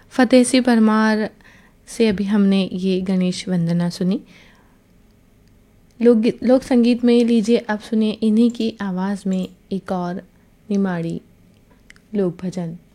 फतेह सिंह परमार से अभी हमने ये गणेश वंदना सुनी। लोक संगीत में लीजिए आप सुनिए इन्हीं की आवाज़ में एक और निमाड़ी लोक भजन।